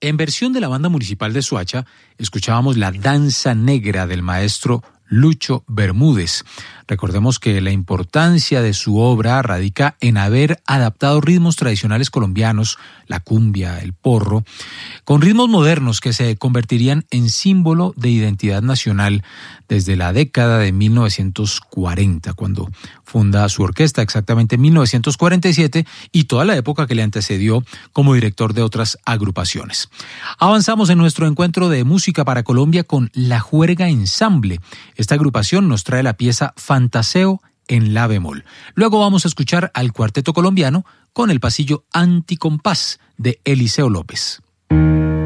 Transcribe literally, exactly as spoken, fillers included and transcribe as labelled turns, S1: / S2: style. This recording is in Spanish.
S1: En versión de la Banda Municipal de Soacha, escuchábamos La Danza Negra del maestro Lucho Bermúdez. Recordemos que la importancia de su obra radica en haber adaptado ritmos tradicionales colombianos, la cumbia, el porro, con ritmos modernos que se convertirían en símbolo de identidad nacional desde la década de mil novecientos cuarenta, cuando funda su orquesta, exactamente en mil novecientos cuarenta y siete, y toda la época que le antecedió como director de otras agrupaciones. Avanzamos en nuestro encuentro de música para Colombia con La Juerga Ensamble. Esta agrupación nos trae la pieza Fantaseo en la bemol. Luego vamos a escuchar al Cuarteto Colombiano con el pasillo Anticompás de Eliseo López.